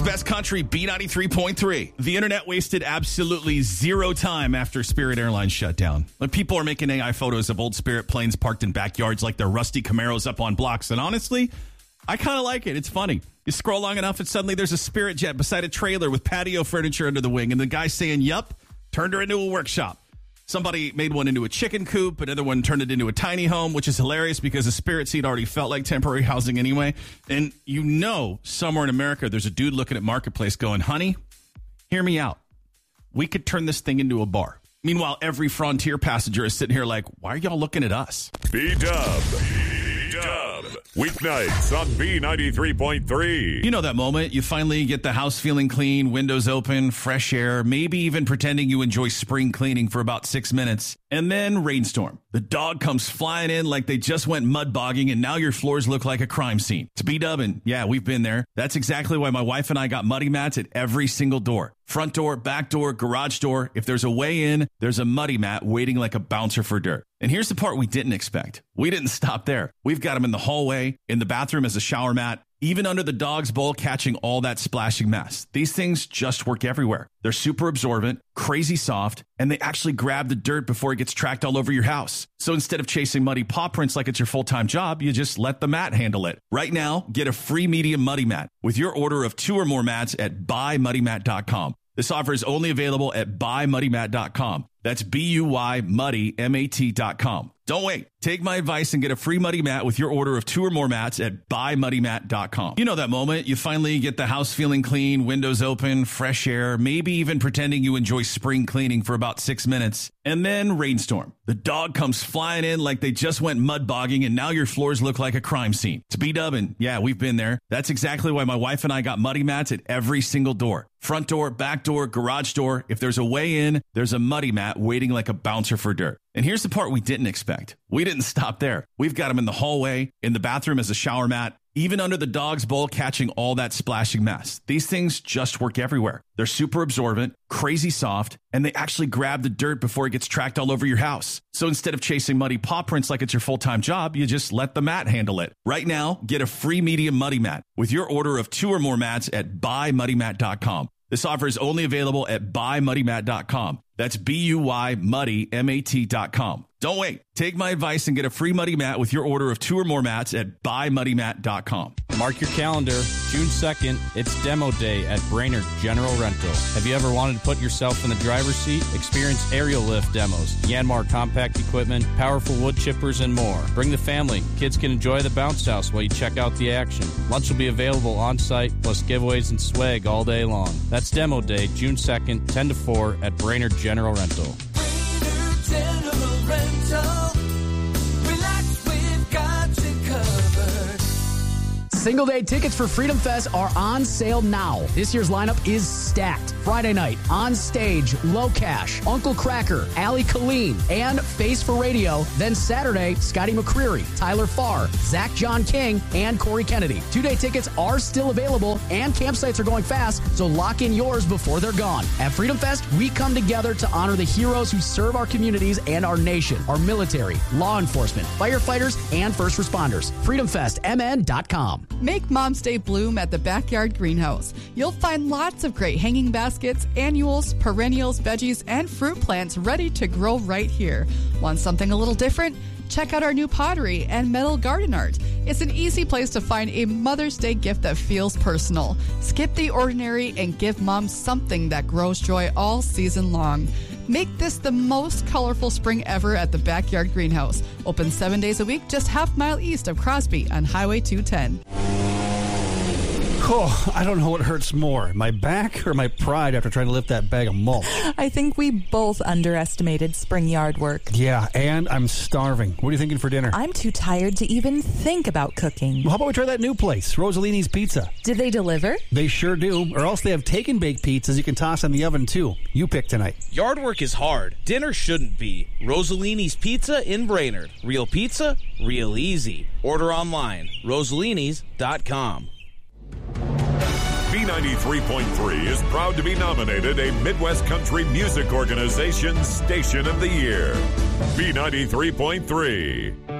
Today's best country, B93.3. The internet wasted absolutely zero time after Spirit Airlines shut down. Like, people are making AI photos of old Spirit planes parked in backyards like they're rusty Camaros up on blocks. And honestly, I kind of like it. It's funny. You scroll long enough and suddenly there's a Spirit jet beside a trailer with patio furniture under the wing. And the guy saying, yup, turned her into a workshop. Somebody made one into a chicken coop. Another one turned it into a tiny home, which is hilarious because the Spirit seat already felt like temporary housing anyway. And you know, somewhere in America, there's a dude looking at Marketplace going, honey, hear me out. We could turn this thing into a bar. Meanwhile, every Frontier passenger is sitting here like, why are y'all looking at us? B-Dub. Weeknights on B93.3. You know that moment. You finally get the house feeling clean, windows open, fresh air, maybe even pretending you enjoy spring cleaning for about 6 minutes. And then rainstorm. The dog comes flying in like they just went mud bogging, and now your floors look like a crime scene. It's B-Dubbin'. Yeah, we've been there. That's exactly why my wife and I got muddy mats at every single door. Front door, back door, garage door. If there's a way in, there's a muddy mat waiting like a bouncer for dirt. And here's the part we didn't expect. We didn't stop there. We've got them in the hallway, in the bathroom as a shower mat, even under the dog's bowl, catching all that splashing mess. These things just work everywhere. They're super absorbent, crazy soft, and they actually grab the dirt before it gets tracked all over your house. So instead of chasing muddy paw prints like it's your full-time job, you just let the mat handle it. Right now, get a free medium muddy mat with your order of 2 or more mats at buymuddymat.com. This offer is only available at buymuddymat.com. That's BUYMuddyMAT.com. Don't wait. Take my advice and get a free muddy mat with your order of 2 or more mats at buymuddymat.com. You know that moment. You finally get the house feeling clean, windows open, fresh air, maybe even pretending you enjoy spring cleaning for about 6 minutes. And then rainstorm. The dog comes flying in like they just went mud bogging, and now your floors look like a crime scene. It's B-Dubbin'. Yeah, we've been there. That's exactly why my wife and I got muddy mats at every single door. Front door, back door, garage door. If there's a way in, there's a muddy mat waiting like a bouncer for dirt. And here's the part we didn't expect. We didn't stop there. We've got them in the hallway, in the bathroom as a shower mat, even under the dog's bowl, catching all that splashing mess. These things just work everywhere. They're super absorbent, crazy soft, and they actually grab the dirt before it gets tracked all over your house. So instead of chasing muddy paw prints like it's your full-time job, you just let the mat handle it. Right now, get a free medium muddy mat with your order of 2 or more mats at buymuddymat.com. This offer is only available at buymuddymat.com. That's BUYMuddyMAT.com. Don't wait. Take my advice and get a free muddy mat with your order of 2 or more mats at buymuddymat.com. Mark your calendar, June 2nd, it's demo day at Brainerd General Rental. Have you ever wanted to put yourself in the driver's seat? Experience aerial lift demos, Yanmar compact equipment, powerful wood chippers, and more. Bring the family. Kids can enjoy the bounce house while you check out the action. Lunch will be available on site, plus giveaways and swag all day long. That's demo day, June 2nd, 10 to 4 at Brainerd General Rental. Brainerd General Rental. Relax, we've got you covered. Single day tickets for Freedom Fest are on sale now. This year's lineup is stacked. Friday night, On Stage, Low Cash, Uncle Cracker, Ali Colleen, and Face for Radio. Then Saturday, Scotty McCreery, Tyler Farr, Zach John King, and Corey Kennedy. 2-day tickets are still available, and campsites are going fast, so lock in yours before they're gone. At Freedom Fest, we come together to honor the heroes who serve our communities and our nation, our military, law enforcement, firefighters, and first responders. FreedomFestMN.com. Make Mom's Day bloom at the Backyard Greenhouse. You'll find lots of great hanging baskets, annuals, perennials, veggies, and fruit plants ready to grow right here. Want something a little different? Check out our new pottery and metal garden art. It's an easy place to find a Mother's Day gift that feels personal. Skip the ordinary and give Mom something that grows joy all season long. Make this the most colorful spring ever at the Backyard Greenhouse. Open 7 days a week, just half-mile east of Crosby on Highway 210. Oh, I don't know what hurts more, my back or my pride after trying to lift that bag of mulch. I think we both underestimated spring yard work. Yeah, and I'm starving. What are you thinking for dinner? I'm too tired to even think about cooking. Well, how about we try that new place, Rosalini's Pizza? Did they deliver? They sure do, or else they have take-and-bake pizzas you can toss in the oven, too. You pick tonight. Yard work is hard. Dinner shouldn't be. Rosalini's Pizza in Brainerd. Real pizza, real easy. Order online, rosalinis.com. B93.3 is proud to be nominated a Midwest Country Music Organization Station of the Year. B93.3.